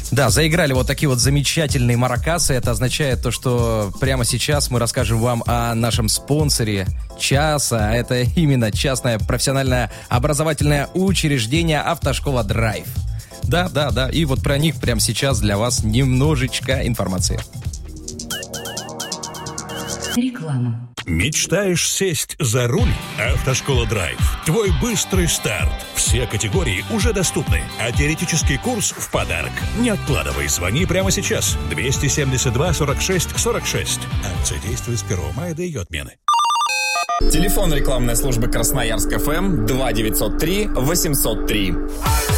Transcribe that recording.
Да, заиграли вот такие вот замечательные маракасы. Это означает то, что прямо сейчас мы расскажем вам о нашем спонсоре часа. Это именно частное профессиональное образовательное учреждение «Автошкола Драйв». Да. И вот про них прямо сейчас для вас немножечко информации. Реклама. Мечтаешь сесть за руль? Автошкола Драйв. Твой быстрый старт. Все категории уже доступны, а теоретический курс в подарок. Не откладывай, звони прямо сейчас. 272 46 46. Акция действует с 1 мая до ее отмены. Телефон рекламной службы Красноярск ФМ 2903 803.